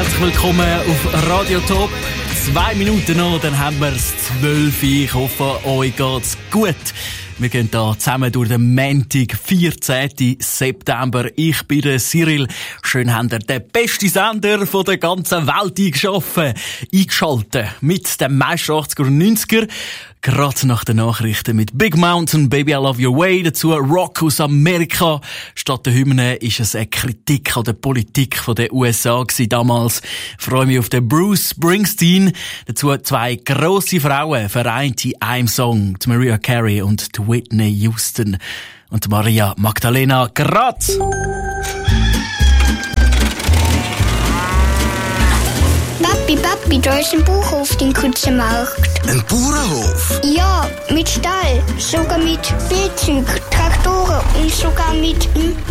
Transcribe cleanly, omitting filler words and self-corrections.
herzlich willkommen auf Radio Top. 2 Minuten noch, dann haben wir es 12 Uhr. Ich hoffe, euch geht's gut. Wir gehen hier zusammen durch den Montag, 14. September. Ich bin der Cyril. Schön habt ihr den besten Sender von der ganzen Welt eingeschaltet. Mit den meisten 80er und 90er. Gerade nach den Nachrichten mit Big Mountain, Baby I Love Your Way, dazu Rock aus Amerika. Statt der Hymne ist es eine Kritik an der Politik der USA gewesen damals. Ich freue mich auf den Bruce Springsteen. Dazu 2 grosse Frauen, vereint in einem Song. Die Mariah Carey und die Whitney Houston. Und die Maria Magdalena Graz. Papi, da ist ein Bauernhof in Kutschenmarkt. Ein Bauernhof? Ja, mit Stall, sogar mit Spielzeug, Traktoren und sogar mit